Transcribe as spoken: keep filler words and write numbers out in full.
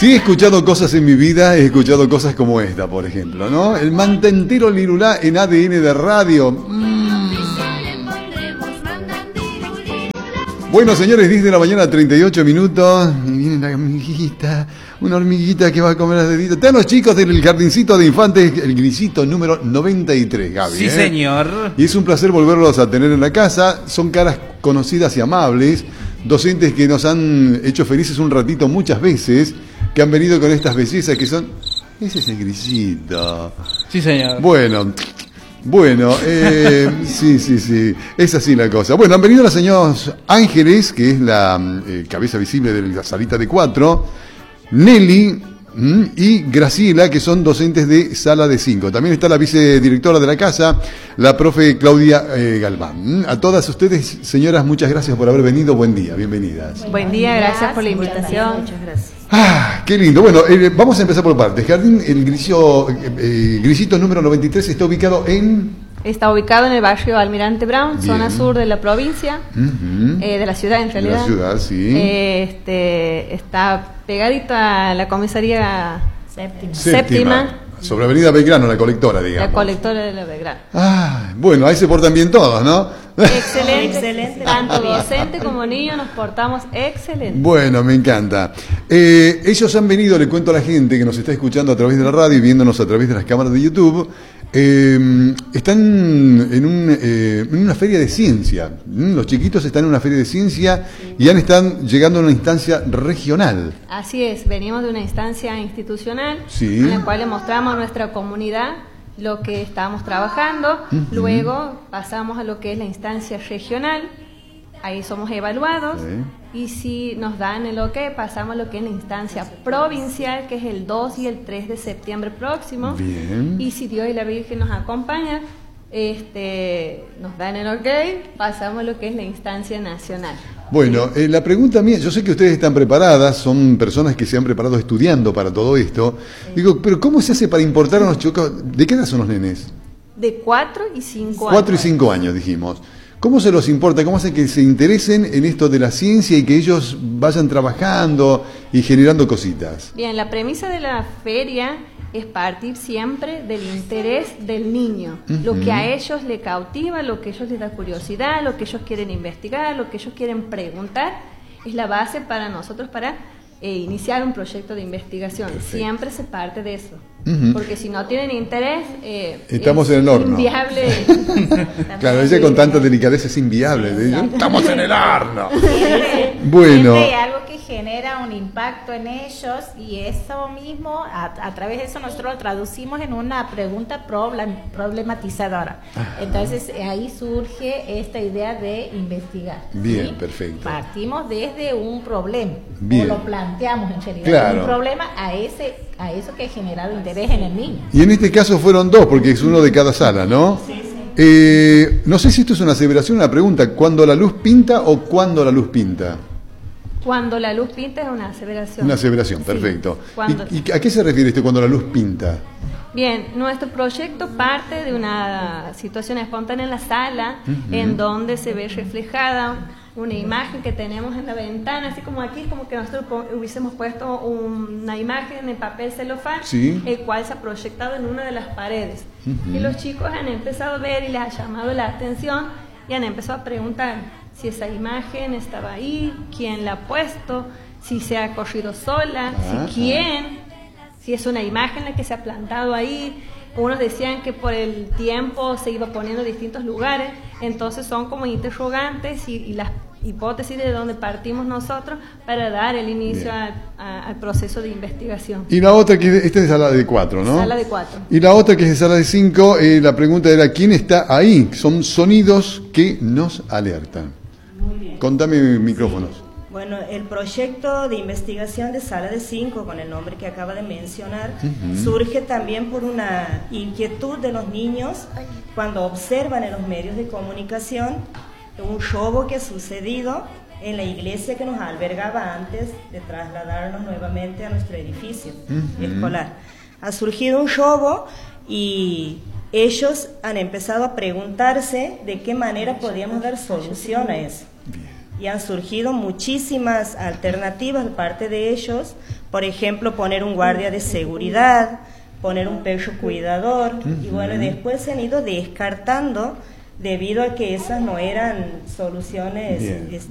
Sí, he escuchado cosas en mi vida, he escuchado cosas como esta, por ejemplo, ¿no? El mantentero Lirulá en A D N de radio. Mm. Bueno, señores, diez de la mañana, treinta y ocho minutos. Y viene la hormiguita, una hormiguita que va a comer las deditos. Están los chicos del jardincito de infantes, el grisito número noventa y tres, Gaby. Sí, ¿eh? señor. Y es un placer volverlos a tener en la casa. Son caras conocidas y amables, docentes que nos han hecho felices un ratito muchas veces, que han venido con estas bellezas que son... Ese es el grisito. Sí, señor. Bueno... Bueno, eh, sí, sí, sí, es así la cosa. Bueno, han venido la señora Ángeles, que es la eh, cabeza visible de la salita de cuatro, Nelly mm, y Graciela, que son docentes de sala de cinco. También está la vicedirectora de la casa, la profe Claudia eh, Galván. A todas ustedes, señoras, muchas gracias por haber venido. Buen día, bienvenidas. Buen día, gracias por la invitación. Muchas gracias. Ah, qué lindo. Bueno, eh, vamos a empezar por partes. Jardín, el grisio, eh, grisito número noventa y tres está ubicado en... Está ubicado en el barrio Almirante Brown, Bien. Zona sur de la provincia, Uh-huh. eh, de la ciudad en realidad. De la ciudad, sí. Eh, este, está pegadito a la comisaría Séptima. Séptima, Sobre Avenida Belgrano, la colectora, digamos. la colectora de la Belgrano. Ah, bueno, ahí se portan bien todos, ¿no? Excelente, Excelente. tanto docente como niño nos portamos excelente. Bueno, me encanta. Eh, ellos han venido, le cuento a la gente que nos está escuchando a través de la radio y viéndonos a través de las cámaras de YouTube. Eh, están en, un, eh, en una feria de ciencia. ¿Mm? Los chiquitos están en una feria de ciencia y han están llegando a una instancia regional. Así es, venimos de una instancia institucional Sí. en la cual le mostramos a nuestra comunidad lo que estábamos trabajando, Uh-huh. luego pasamos a lo que es la instancia regional, ahí somos evaluados Sí. y si nos dan el ok pasamos a lo que es la instancia provincial, que es el dos y el tres de septiembre próximo. Bien. Y si Dios y la Virgen nos acompañan, este, nos dan el ok, pasamos a lo que es la instancia nacional. Bueno, eh, la pregunta mía, yo sé que ustedes están preparadas, son personas que se han preparado estudiando para todo esto. Digo, pero ¿cómo se hace para importar a los chicos? ¿De qué edad son los nenes? De cuatro y cinco años. Cuatro y cinco años, dijimos. ¿Cómo se los importa? ¿Cómo hacen que se interesen en esto de la ciencia y que ellos vayan trabajando y generando cositas? Bien, la premisa de la feria es partir siempre del interés del niño, Uh-huh. lo que a ellos les cautiva, lo que a ellos les da curiosidad, lo que ellos quieren investigar, lo que ellos quieren preguntar, es la base para nosotros para eh, iniciar un proyecto de investigación. Perfecto. Siempre se parte de eso, Uh-huh. porque si no tienen interés, eh, Estamos es en el horno. inviable. Claro, ella con tanta delicadeza es inviable. ¿Eh? Estamos en el horno. Bueno. Siempre hay algo que genera un impacto en ellos y eso mismo, a, a través de eso nosotros lo traducimos en una pregunta problem- problematizadora. Entonces eh, ahí surge esta idea de investigar. Bien, ¿sí? perfecto. Partimos desde un problema, Bien. o lo planteamos en realidad, Claro. un problema a ese a eso que ha generado interés en el niño. Y en este caso fueron dos, porque es uno de cada sala, ¿no? Sí, sí. Eh, no sé si esto es una aseveración, una pregunta. ¿Cuándo la luz pinta o cuándo la luz pinta? Cuando la luz pinta es una aseveración. Una aseveración, Sí. perfecto. Cuando- ¿Y, y a qué se refiere esto cuando la luz pinta? Bien, nuestro proyecto parte de una situación espontánea en la sala, Ujú. en donde se ve reflejada una imagen que tenemos en la ventana, así como aquí, como que nosotros po- hubiésemos puesto una imagen en papel celofán, Sí. el cual se ha proyectado en una de las paredes. Ujú. Y los chicos han empezado a ver y les ha llamado la atención y han empezado a preguntar si esa imagen estaba ahí, quién la ha puesto, si se ha corrido sola, Ah. si quién, si es una imagen la que se ha plantado ahí. Unos decían que por el tiempo se iba poniendo en distintos lugares, entonces son como interrogantes y, y las hipótesis de donde partimos nosotros para dar el inicio Bien. a- a- al proceso de investigación. Y la otra, que esta es de sala de cuatro, ¿no? Sala de cuatro. Y la otra, que es de sala de cinco, eh, la pregunta era, ¿quién está ahí? Son sonidos que nos alertan. Muy bien. Contame micrófonos. Bueno, el proyecto de investigación de Sala de cinco, con el nombre que acaba de mencionar, Ujú. surge también por una inquietud de los niños cuando observan en los medios de comunicación un robo que ha sucedido en la iglesia que nos albergaba antes de trasladarnos nuevamente a nuestro edificio Ujú. escolar. Ha surgido un robo y ellos han empezado a preguntarse de qué manera podíamos dar solución a eso. Bien. y han surgido muchísimas alternativas de parte de ellos, por ejemplo, poner un guardia de seguridad, poner un perro cuidador, y bueno, después se han ido descartando debido a que esas no eran soluciones